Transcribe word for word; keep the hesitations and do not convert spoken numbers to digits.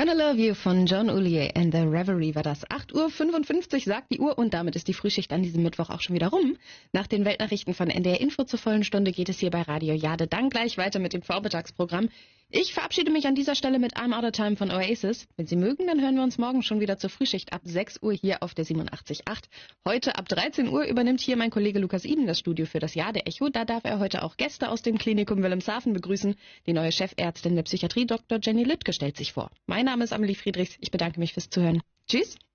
Gonna Love You von John Ulier and the Reverie war das. acht Uhr fünfundfünfzig sagt die Uhr und damit ist die Frühschicht an diesem Mittwoch auch schon wieder rum. Nach den Weltnachrichten von N D R Info zur vollen Stunde geht es hier bei Radio Jade dann gleich weiter mit dem Vormittagsprogramm. Ich verabschiede mich an dieser Stelle mit I'm Out of Time von Oasis. Wenn Sie mögen, dann hören wir uns morgen schon wieder zur Frühschicht ab sechs Uhr hier auf der siebenundachtzig Komma acht. Heute ab dreizehn Uhr übernimmt hier mein Kollege Lukas Iden das Studio für das Jade Echo. Da darf er heute auch Gäste aus dem Klinikum Wilhelmshaven begrüßen. Die neue Chefärztin der Psychiatrie, Doktor Jenny Lüttke, stellt sich vor. Mein Name ist Amelie Friedrichs. Ich bedanke mich fürs Zuhören. Tschüss.